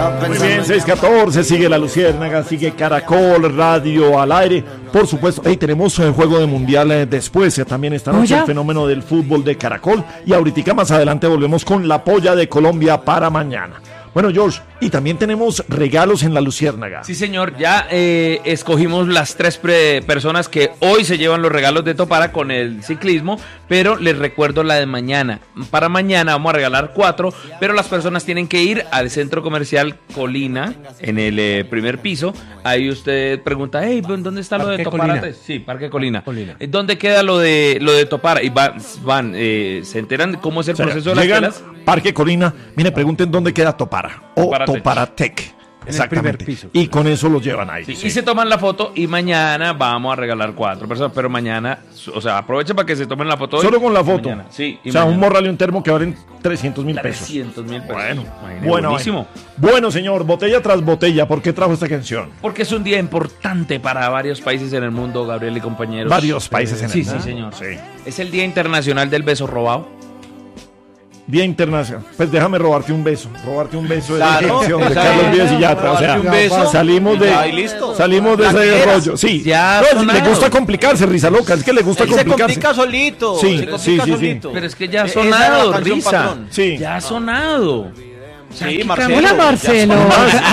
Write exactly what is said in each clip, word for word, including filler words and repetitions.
Muy bien, seis catorce, sigue la Luciérnaga, sigue Caracol Radio al aire. Por supuesto, hey, tenemos el juego de mundial eh, después, eh, también esta noche el fenómeno del fútbol de Caracol. Y ahorita más adelante volvemos con la polla de Colombia para mañana. Bueno, George, y también tenemos regalos en la Luciérnaga. Sí, señor, ya eh, escogimos las tres pre- personas que hoy se llevan los regalos de Topara con el ciclismo, pero les recuerdo la de mañana. Para mañana vamos a regalar cuatro, pero las personas tienen que ir al centro comercial Colina, en el eh, primer piso. Ahí usted pregunta, hey, ¿dónde está Parque lo de Topara? Colina. Sí, Parque Colina. Colina. ¿Dónde queda lo de lo de Topara? Y van, van eh, se enteran cómo es el o sea, proceso de las telas. Parque Colina, mire, pregunten dónde queda Topara o Toparatec. Toparatec. Exactamente. Piso. Y con eso los llevan ahí. Sí, sí. Y se toman la foto y mañana vamos a regalar cuatro personas, pero mañana, o sea, aprovechen para que se tomen la foto hoy. Solo con la foto. Mañana. Sí. O sea, mañana. Un morral y un termo que valen trescientos mil pesos. trescientos mil pesos. Bueno, bueno, buenísimo. Bueno. bueno, señor, botella tras botella, ¿por qué trajo esta canción? Porque es un día importante para varios países en el mundo, Gabriel y compañeros. Varios países eh, en sí, el mundo. Sí, sí, señor. Sí. Es el Día Internacional del Beso Robado. Día Internacional. Pues déjame robarte un beso. Robarte un beso de claro, la canción de Carlos Díaz y Yatra. O sea, un beso, salimos de listo. salimos de ese rollo. Sí. Ya no, le gusta complicarse, risa loca. Es que le gusta Él complicarse. Se complica solito. Sí, se complica sí, sí, solito. sí. Pero es que ya ha sonado, risa. Sí. Ya ha sonado. Sí, Marcelo. Hola, Marcelo. Ah,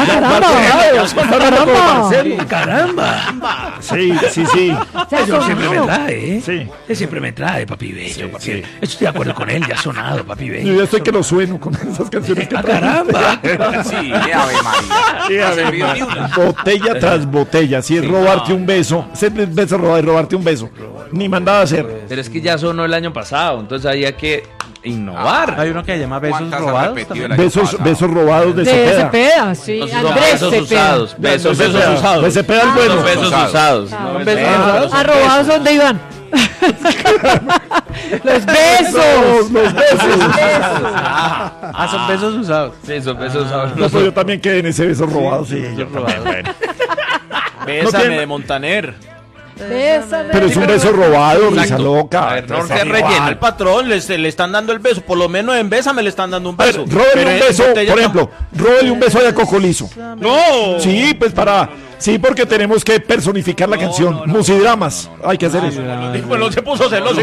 caramba. Marcelo, caramba. Sí, sí, sí. Eso siempre me trae, ¿eh? Sí. Él siempre me trae, papi bello, Sí, papi. sí. Estoy de acuerdo con él, ya ha sonado, papi bello. Yo ya estoy que lo sueno con esas canciones que ¡Ah, caramba! Sí, Ave María. Sí, a ver, botella tras botella. Si es sí, robarte no. un beso, ese beso robar y robarte un beso. Ni mandaba a hacer. Pero es que ya sonó el año pasado, entonces había que innovar. Ah, hay uno que se llama besos robados. Besos, besos robados de, de Cepeda. Cepeda, sí. Entonces, Andrés besos Cepeda. usados. Besos, besos Cepeda. usados. De Cepeda el bueno. Los besos usados. Ah, No, besos besos usados. Ah, robados son de Iván. Los besos. Los besos. Ah, son besos usados. Sí, son besos usados. No, pues yo también quedé en ese beso robado. Sí, sí yo también. Bueno. Bésame de Montaner. Bésame. Pero es un beso robado, risa loca. A ver, no se rellena. Al patrón le, le están dando el beso. Por lo menos en Bésame le están dando un beso. Róbele un beso, por ejemplo, róbele un beso a Coco Liso. No. Sí, pues para... Sí, porque tenemos que personificar la no, canción. No, no, Musidramas. Hay que hacer no, eso. No, no, bueno, se puso celoso.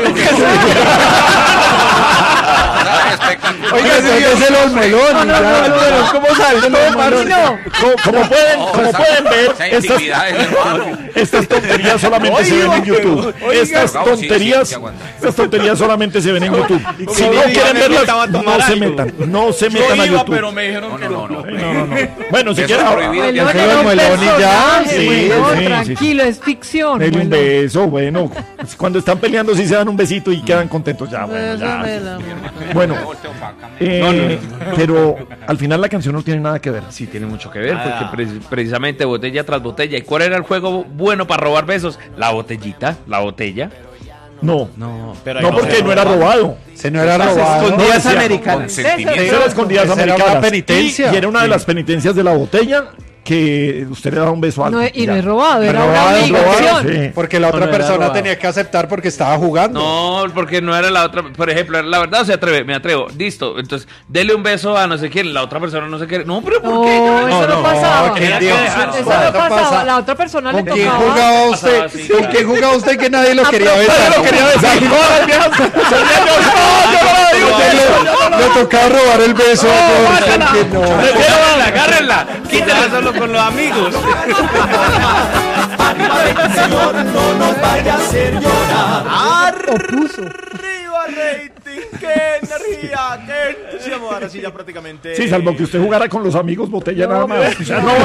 Oiga, ese es los melones. ¿Cómo sale? Como pueden, como pueden ver, estas, estas tonterías solamente se ven en YouTube. Estas tonterías, estas tonterías solamente se ven en YouTube. Si no quieren verlas, no se metan, no se metan a YouTube. Pero me dijeron que no. Bueno, si quieren. Sí, sí, sí, tranquilo, sí. Es ficción. Denle un beso, bueno. Cuando están peleando sí se dan un besito y quedan contentos ya. Bueno, ya. Bueno eh, no, no, no. Pero al final la canción no tiene nada que ver. Sí, tiene mucho que ver, ah. porque pre- precisamente botella tras botella. ¿Y cuál era el juego bueno para robar besos? La botellita, la botella. No, no, pero no porque no, no era robado. Se no era robado. Escondidas americanas. Era escondidas americanas. Era una penitencia. Y, y era una de las penitencias de la botella. Que usted le da un beso a alguien. No, y no es robado, era robado, una obligación. Sí. Porque la otra no, no persona tenía que aceptar porque estaba jugando. No, porque no era la otra. Por ejemplo, la verdad se atreve, me atrevo. Listo, entonces, dele un beso a no sé quién. La otra persona no se quiere. No, pero ¿por qué? No, eso no, no pasaba. No, eso no pasaba. La otra persona le tocaba. ¿Con quién jugaba usted? Sí, ¿Con quién jugaba usted que nadie lo quería besar? Nadie lo quería besar. Le tocaba robar el beso. Agárrenla, agárrenla. Quítela solo con los amigos. Señor, no nos vaya a hacer llorar. Arriba rating, qué energía, qué entusiasmo. Ahora sí ya prácticamente. Sí, salvo que usted jugara con los amigos botella no, nada más. O sea, no,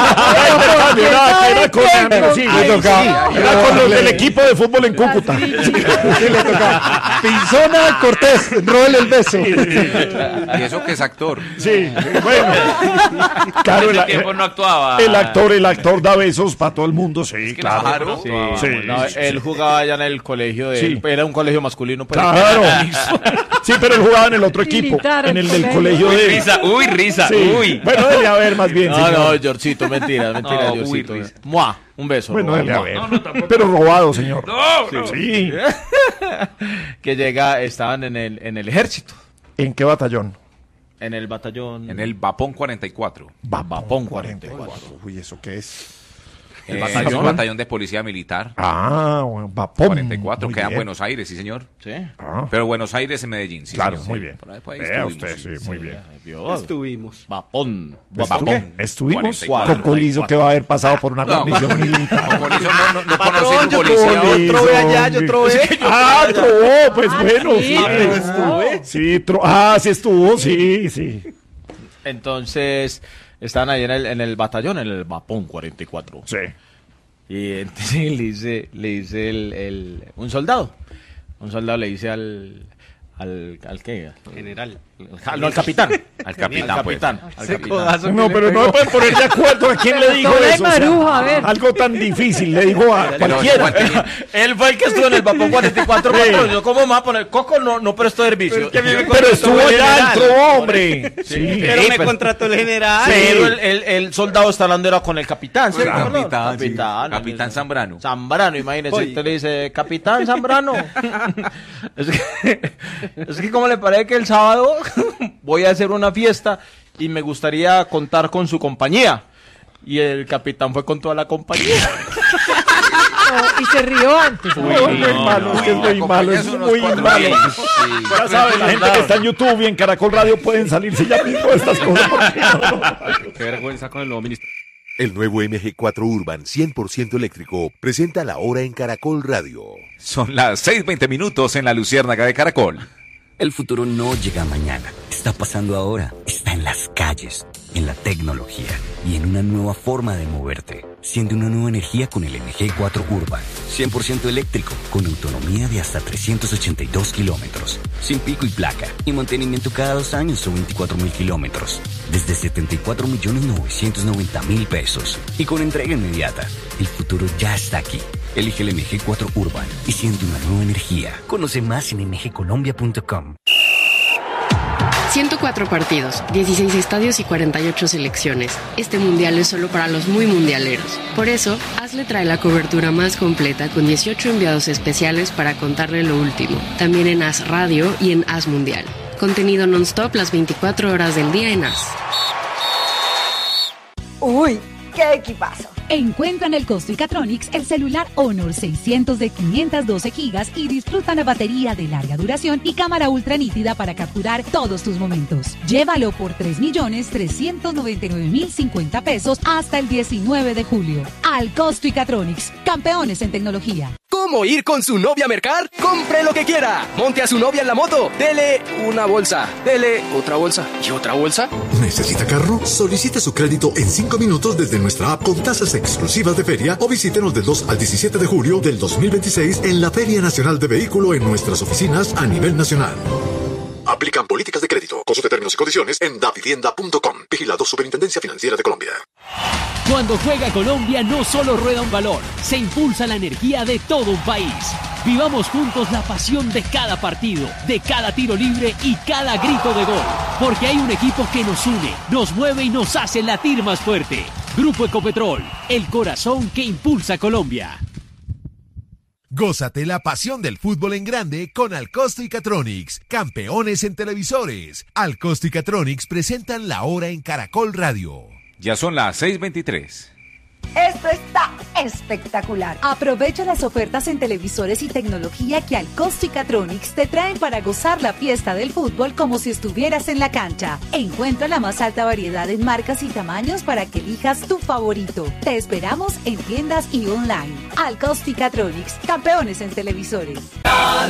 era con amigos, sí, le tocaba. Era con los del equipo de fútbol en Cúcuta. Sí, le tocaba. Pinzona Cortés, róbele el beso. Y eso que es actor. Sí, bueno. Claro, el tiempo no actuaba. El actor, el actor da besos para todo el mundo, sí, claro. Claro. Sí, sí, no, sí, él sí. jugaba allá en el colegio de Sí. era un colegio masculino. Pues. Claro. Sí, pero él jugaba en el otro equipo, Militar, en el del colegio. colegio Uy, de... risa, uy, risa, Sí. uy. Bueno, dele a ver más bien, No, señor. no, Georgito, mentira, mentira, No, Georgito. uy, risa. Mua, un beso. Bueno, robado, dele a mua. ver. No, no, tampoco. Pero robado, señor. No, no. Sí. Que llega, estaban en el, en el ejército. ¿En qué batallón? En el batallón. En el Vapón cuarenta y cuatro. Vapón cuarenta y cuatro. Uy, ¿eso qué es? ¿El eh, batallón? Es un batallón de policía militar. Ah, bueno, Vapón. cuarenta y cuatro, queda en Buenos Aires, sí, señor. Sí. Ah. Pero Buenos Aires en Medellín, sí. Claro, señor, muy sí. bien. Por ahí, por ahí Vea usted, sí, sí, muy bien. Dios. Estuvimos. Vapón. Vapón. Estuvimos. cuarenta y cuatro. Cocolizo que va a haber pasado por una No, condición militar. Cocolizo no, no, no Patrón, conocí un yo policía. trobé, yo trobé allá, yo trobé. Ah, trobó, pues Ah, bueno, sí, sí. pero estuve. Sí, tro- ah, sí estuvo, sí, sí. Entonces, están ahí en el, en el batallón, en el Vapón cuarenta y cuatro. Sí. Y entonces le dice, le dice el, el, un soldado. Un soldado le dice al... ¿Al, al qué? General. Al, no, al capitán. Al capitán, Al pues. capitán. Al Ese capitán. codazo No, que pero le no pegó. me pueden poner de acuerdo a quién le dijo Tome eso. o sea, Maruja, a ver. algo tan difícil, le digo a Pero cualquiera. igual tenía- Él fue el que estuvo en el Vapón cuarenta y cuatro. Sí. Patrón, yo, ¿cómo me va a poner? Coco no, no prestó servicio. Pero es que a mí me Pero estuvo contrató el allá, general. entró, hombre. Sí. Pero Sí, me pero- contrató el general. Pero el, el, el soldado está hablando era con el capitán, ¿sí? El Perdón. capitán, sí. Capitán, Capitán el- Zambrano. Zambrano, imagínese. Oye. Usted le dice, Capitán Zambrano. es, que, es que como le parece que el sábado voy a hacer una fiesta y me gustaría contar con su compañía. Y el capitán fue con toda la compañía. No, y se rió antes. Muy, muy malo, es que es la muy malo, compañía es son unos muy cuatro malo. mil. Sí. Ya saben, la gente que está en YouTube y en Caracol Radio pueden salirse ya mismo de estas cosas. porque no, no. Qué vergüenza con el nuevo ministro. El nuevo M G cuatro Urban cien por ciento eléctrico presenta la hora en Caracol Radio. Son las seis veinte minutos en la Luciérnaga de Caracol. El futuro no llega mañana, está pasando ahora, está en las calles, en la tecnología y en una nueva forma de moverte. Siente una nueva energía con el M G cuatro Urban, cien por ciento eléctrico, con autonomía de hasta trescientos ochenta y dos kilómetros, sin pico y placa, y mantenimiento cada dos años o veinticuatro mil kilómetros, desde setenta y cuatro millones novecientos noventa mil pesos, y con entrega inmediata. El futuro ya está aquí. Elige el M G cuatro Urban y siente una nueva energía. Conoce más en m g colombia punto com. ciento cuatro partidos, dieciséis estadios y cuarenta y ocho selecciones. Este mundial es solo para los muy mundialeros. Por eso, Hazle trae la cobertura más completa con dieciocho enviados especiales para contarle lo último. También en Haz Radio y en Haz Mundial. Contenido non-stop las veinticuatro horas del día en Haz. Uy, qué equipazo. Encuentra en el Costricatronics el celular Honor seiscientos de quinientos doce gigas y disfruta la batería de larga duración y cámara ultra nítida para capturar todos tus momentos. Llévalo por tres millones trescientos noventa y nueve mil cincuenta pesos hasta el diecinueve de julio. Al Costricatronics, campeones en tecnología. ¿Cómo ir con su novia a mercar? ¡Compre lo que quiera! Monte a su novia en la moto. Dele una bolsa. Dele otra bolsa. ¿Y otra bolsa? ¿Necesita carro? Solicite su crédito en cinco minutos desde nuestra app con tasas exclusivas de feria o visítenos del dos al diecisiete de julio del dos mil veintiséis en la Feria Nacional de Vehículo en nuestras oficinas a nivel nacional. Aplican políticas de crédito. Consulte términos y condiciones en davivienda punto com. Vigilado Superintendencia Financiera de Colombia. Cuando juega Colombia no solo rueda un balón, se impulsa la energía de todo un país. Vivamos juntos la pasión de cada partido, de cada tiro libre y cada grito de gol. Porque hay un equipo que nos une, nos mueve y nos hace latir más fuerte. Grupo Ecopetrol, el corazón que impulsa Colombia. Gózate la pasión del fútbol en grande con Alcosto y Catronics, campeones en televisores. Alcosto y Catronics presentan la hora en Caracol Radio. Ya son las seis veintitrés. Esto está espectacular. Aprovecha las ofertas en televisores y tecnología que Alcosto y Catronics te traen para gozar la fiesta del fútbol como si estuvieras en la cancha. Encuentra la más alta variedad en marcas y tamaños para que elijas tu favorito. Te esperamos en tiendas y online. Alcosto y Catronics, campeones en televisores.